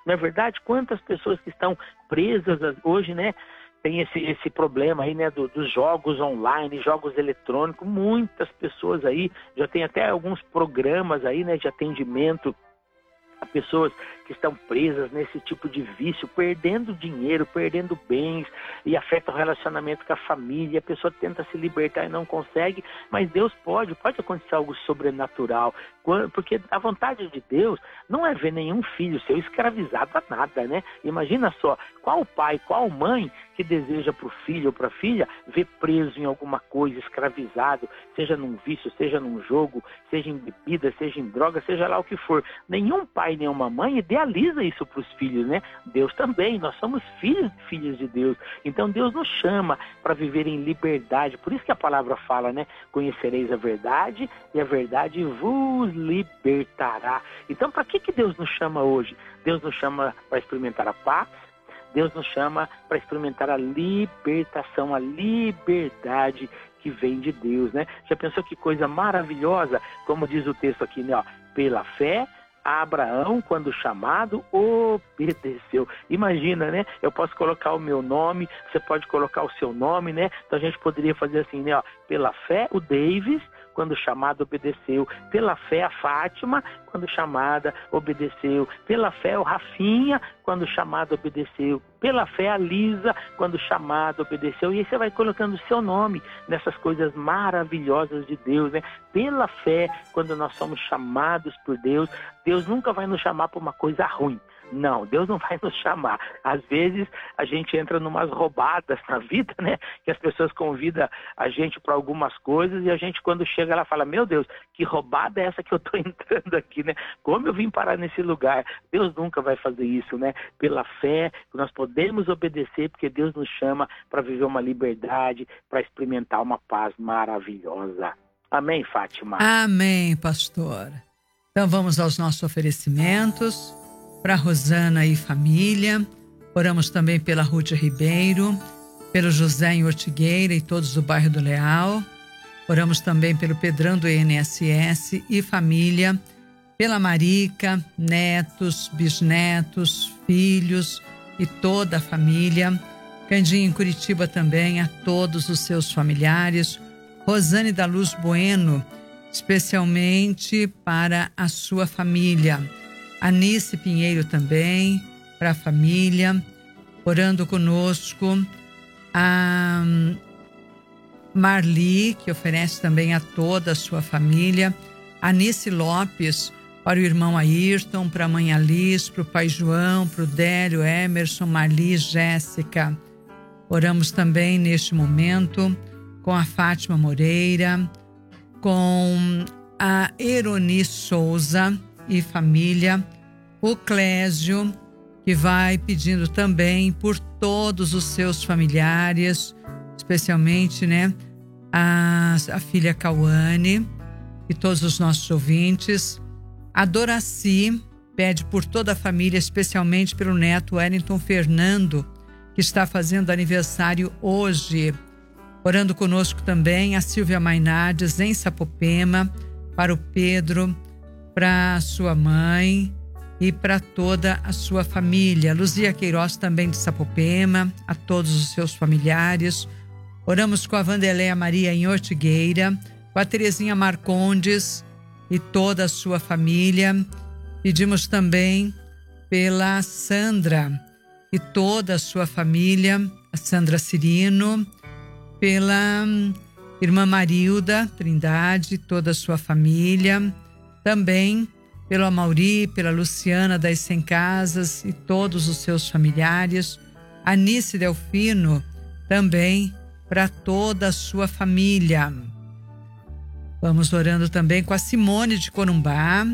Não é verdade? Quantas pessoas que estão presas hoje, né? Tem esse problema aí, né, dos jogos online, jogos eletrônicos. Muitas pessoas aí, já tem até alguns programas aí, né, de atendimento a pessoas que estão presas nesse tipo de vício, perdendo dinheiro, perdendo bens, e afeta o relacionamento com a família. A pessoa tenta se libertar e não consegue, mas Deus pode acontecer algo sobrenatural, porque a vontade de Deus não é ver nenhum filho seu escravizado a nada, né? Imagina só, qual pai, qual mãe que deseja para o filho ou para a filha ver preso em alguma coisa, escravizado, seja num vício, seja num jogo, seja em bebida, seja em droga, seja lá o que for. Nenhum pai, nenhuma mãe idealiza isso para os filhos, né? Deus também, nós somos filhos de Deus. Então Deus nos chama para viver em liberdade. Por isso que a palavra fala, né? Conhecereis a verdade e a verdade vos libertará. Então para que Deus nos chama hoje? Deus nos chama para experimentar a paz. Deus nos chama para experimentar a libertação, a liberdade que vem de Deus, né? Já pensou que coisa maravilhosa? Como diz o texto aqui, né? Ó, pela fé, Abraão, quando chamado, obedeceu. Imagina, né? Eu posso colocar o meu nome, você pode colocar o seu nome, né? Então a gente poderia fazer assim, né? Ó, pela fé, o Davis, quando chamado, obedeceu. Pela fé, a Fátima, quando chamada, obedeceu. Pela fé, o Rafinha, quando chamado, obedeceu. Pela fé, a Lisa, quando chamado, obedeceu. E aí você vai colocando o seu nome nessas coisas maravilhosas de Deus, né? Pela fé, quando nós somos chamados por Deus, Deus nunca vai nos chamar para uma coisa ruim. Não, Deus não vai nos chamar. Às vezes a gente entra numas roubadas na vida, né? Que as pessoas convidam a gente para algumas coisas e a gente, quando chega lá, fala: meu Deus, que roubada é essa que eu estou entrando aqui, né? Como eu vim parar nesse lugar? Deus nunca vai fazer isso, né? Pela fé, nós podemos obedecer porque Deus nos chama para viver uma liberdade, para experimentar uma paz maravilhosa. Amém, Fátima? Amém, pastor. Então vamos aos nossos oferecimentos. Para Rosana e família, oramos também pela Ruth Ribeiro, pelo José em Ortigueira e todos do bairro do Leal. Oramos também pelo Pedrão do INSS e família, pela Marica, netos, bisnetos, filhos e toda a família. Candinha em Curitiba também, a todos os seus familiares. Rosane da Luz Bueno, especialmente para a sua família. Anice Pinheiro também, para a família, orando conosco. A Marli, que oferece também a toda a sua família. Anice Lopes, para o irmão Ayrton, para a mãe Alice, para o pai João, para o Délio, Emerson, Marli, Jéssica. Oramos também neste momento com a Fátima Moreira, com a Eroni Souza e família, o Clésio, que vai pedindo também por todos os seus familiares, especialmente, né, a filha Cauane e todos os nossos ouvintes. A Doraci pede por toda a família, especialmente pelo neto Wellington Fernando, que está fazendo aniversário hoje. Orando conosco também a Silvia Mainardes em Sapopema, para o Pedro, para sua mãe e para toda a sua família. Luzia Queiroz também de Sapopema, a todos os seus familiares. Oramos com a Vandeléia Maria em Ortigueira, com a Terezinha Marcondes e toda a sua família. Pedimos também pela Sandra e toda a sua família, a Sandra Cirino, pela irmã Marilda Trindade, toda a sua família, também pelo Amauri, pela Luciana das 100 Casas e todos os seus familiares, Anice Delfino, também para toda a sua família. Vamos orando também com a Simone de Corumbá,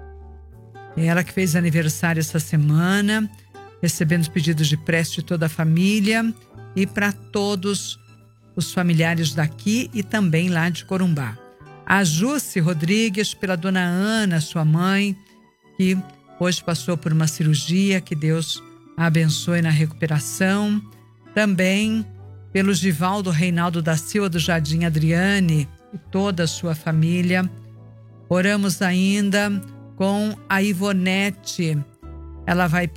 ela que fez aniversário essa semana, recebendo os pedidos de prece de toda a família e para todos os familiares daqui e também lá de Corumbá. A Jússi Rodrigues, pela dona Ana, sua mãe, que hoje passou por uma cirurgia, que Deus a abençoe na recuperação. Também pelo Givaldo Reinaldo da Silva do Jardim Adriane e toda a sua família. Oramos ainda com a Ivonete. Ela vai